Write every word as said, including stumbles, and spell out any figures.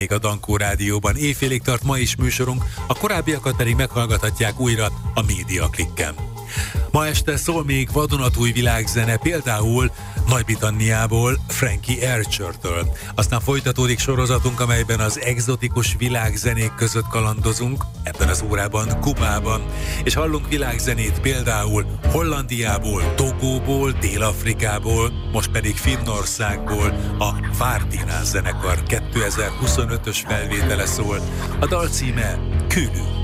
a Dankó Rádióban. Éjfélig tart ma is műsorunk, a korábbiakat pedig meghallgathatják újra a Média Klikken. Ma este szól még vadonatúj világzene, például Nagy-Britanniából Frankie Archer-től. Aztán folytatódik sorozatunk, amelyben az egzotikus világzenék között kalandozunk, ebben az órában Kubában, és hallunk világzenét például Hollandiából, Togóból, Dél-Afrikából, most pedig Finnországból. A Vártinás zenekar kétezer-huszonötös felvétele szól, a dal címe Külű.